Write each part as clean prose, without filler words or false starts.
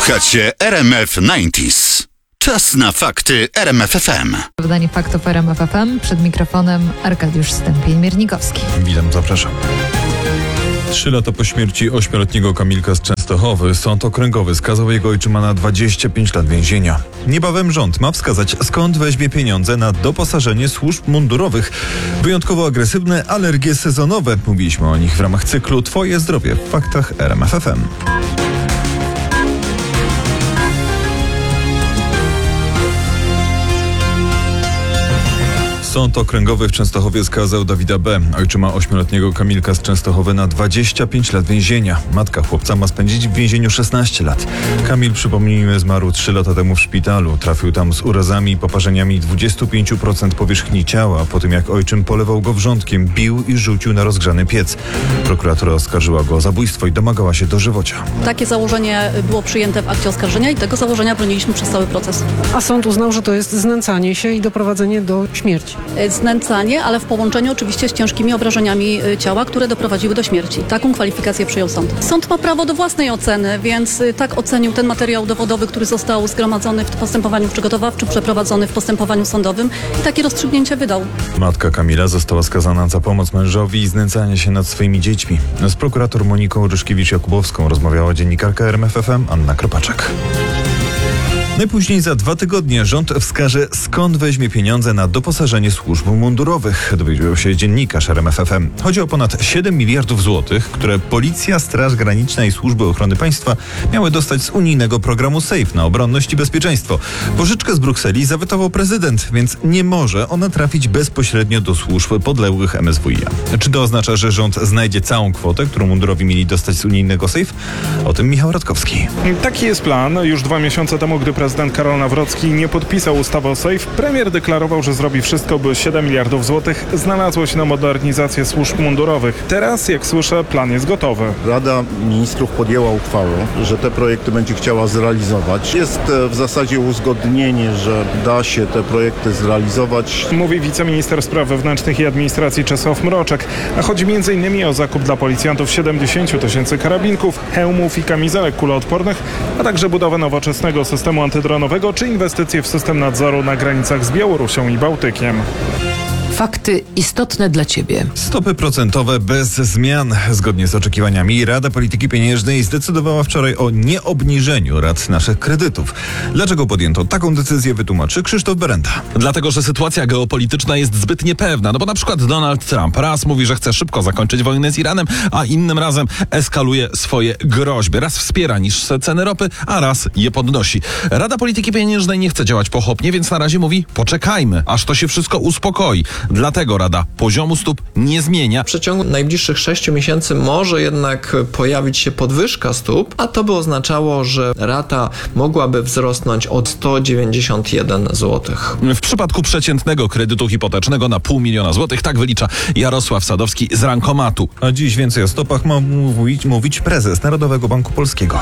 Słuchacie RMF 90s. Czas na fakty RMF FM. Wydanie faktów RMF FM. Przed mikrofonem Arkadiusz Stępień-Miernikowski. Witam, zapraszam. 3 lata po śmierci 8-letniego Kamilka z Częstochowy Sąd Okręgowy skazał jego ojczyma na 25 lat więzienia. Niebawem rząd ma wskazać, skąd weźmie pieniądze na doposażenie służb mundurowych. Wyjątkowo agresywne alergie sezonowe. Mówiliśmy o nich w ramach cyklu Twoje zdrowie w faktach RMF FM. Sąd Okręgowy w Częstochowie skazał Dawida B., ojczyma 8-letniego Kamilka z Częstochowy, na 25 lat więzienia. Matka chłopca ma spędzić w więzieniu 16 lat. Kamil, przypomnijmy, zmarł 3 lata temu w szpitalu. Trafił tam z urazami i poparzeniami 25% powierzchni ciała, po tym jak ojczym polewał go wrzątkiem, bił i rzucił na rozgrzany piec. Prokuratura oskarżyła go o zabójstwo i domagała się dożywocia. Takie założenie było przyjęte w akcie oskarżenia i tego założenia broniliśmy przez cały proces. A sąd uznał, że to jest znęcanie się i doprowadzenie do śmierci. Znęcanie, ale w połączeniu oczywiście z ciężkimi obrażeniami ciała, które doprowadziły do śmierci. Taką kwalifikację przyjął sąd. Sąd ma prawo do własnej oceny, więc tak ocenił ten materiał dowodowy, który został zgromadzony w postępowaniu przygotowawczym, przeprowadzony w postępowaniu sądowym i takie rozstrzygnięcie wydał. Matka Kamila została skazana za pomoc mężowi i znęcanie się nad swoimi dziećmi. Z prokurator Moniką Ryszkiewicz-Jakubowską rozmawiała dziennikarka RMF FM Anna Kropaczek. Najpóźniej za 2 tygodnie rząd wskaże, skąd weźmie pieniądze na doposażenie służb mundurowych, dowiedział się dziennikarz RMF FM. Chodzi o ponad 7 miliardów złotych, które Policja, Straż Graniczna i Służby Ochrony Państwa miały dostać z unijnego programu SAFE na obronność i bezpieczeństwo. Pożyczkę z Brukseli zawetował prezydent, więc nie może ona trafić bezpośrednio do służb podległych MSWiA. Czy to oznacza, że rząd znajdzie całą kwotę, którą mundurowi mieli dostać z unijnego SAFE? O tym Michał Radkowski. Taki jest plan. Już 2 miesiące temu, gdy prezydent Karol Nawrocki nie podpisał ustawy o SAFE, premier deklarował, że zrobi wszystko, by 7 miliardów złotych znalazło się na modernizację służb mundurowych. Teraz, jak słyszę, plan jest gotowy. Rada Ministrów podjęła uchwałę, że te projekty będzie chciała zrealizować. Jest w zasadzie uzgodnienie, że da się te projekty zrealizować. Mówi wiceminister spraw wewnętrznych i administracji Czesław Mroczek. A chodzi m.in. o zakup dla policjantów 70 000 karabinków, hełmów i kamizelek kuloodpornych, a także budowę nowoczesnego systemu antydronowego czy inwestycje w system nadzoru na granicach z Białorusią i Bałtykiem. Fakty istotne dla Ciebie. Stopy procentowe bez zmian. Zgodnie z oczekiwaniami Rada Polityki Pieniężnej zdecydowała wczoraj o nieobniżeniu rat naszych kredytów. Dlaczego podjęto taką decyzję, wytłumaczy Krzysztof Berenda. Dlatego, że sytuacja geopolityczna jest zbyt niepewna. No bo na przykład Donald Trump raz mówi, że chce szybko zakończyć wojnę z Iranem, a innym razem eskaluje swoje groźby. Raz wspiera niższe ceny ropy, a raz je podnosi. Rada Polityki Pieniężnej nie chce działać pochopnie, więc na razie mówi: poczekajmy, aż to się wszystko uspokoi. Dlatego Rada poziomu stóp nie zmienia. W przeciągu najbliższych 6 miesięcy może jednak pojawić się podwyżka stóp, a to by oznaczało, że rata mogłaby wzrosnąć o 191 zł. W przypadku przeciętnego kredytu hipotecznego na 500 000 złotych, tak wylicza Jarosław Sadowski z Rankomatu. A dziś więcej o stopach ma mówić prezes Narodowego Banku Polskiego.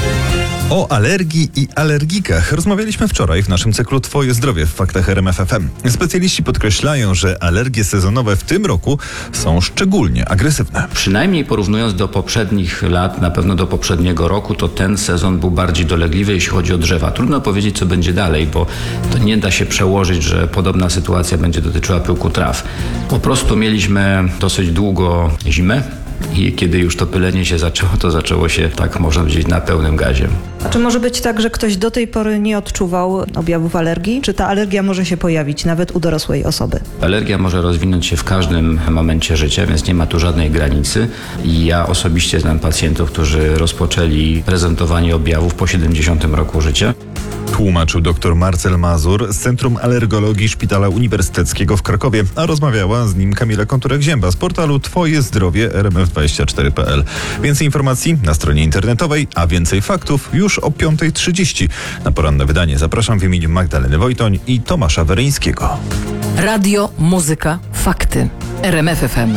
O alergii i alergikach rozmawialiśmy wczoraj w naszym cyklu Twoje zdrowie w faktach RMF FM. Specjaliści podkreślają, że alergie sezonowe w tym roku są szczególnie agresywne. Przynajmniej porównując do poprzednich lat, na pewno do poprzedniego roku, to ten sezon był bardziej dolegliwy, jeśli chodzi o drzewa. Trudno powiedzieć, co będzie dalej, bo to nie da się przełożyć, że podobna sytuacja będzie dotyczyła pyłku traw. Po prostu mieliśmy dosyć długo zimę. I kiedy już to pylenie się zaczęło, to zaczęło się, tak można powiedzieć, na pełnym gazie. A czy może być tak, że ktoś do tej pory nie odczuwał objawów alergii? Czy ta alergia może się pojawić nawet u dorosłej osoby? Alergia może rozwinąć się w każdym momencie życia, więc nie ma tu żadnej granicy. I ja osobiście znam pacjentów, którzy rozpoczęli prezentowanie objawów po 70 roku życia. Tłumaczył dr Marcel Mazur z Centrum Alergologii Szpitala Uniwersyteckiego w Krakowie, a rozmawiała z nim Kamila Konturek-Zięba z portalu Twoje zdrowie rmf24.pl. Więcej informacji na stronie internetowej, a więcej faktów już o 5:30. Na poranne wydanie zapraszam w imieniu Magdaleny Wojtoń i Tomasza Weryńskiego. Radio, muzyka, fakty. RMF FM.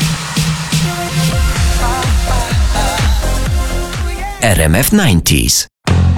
RMF 90s.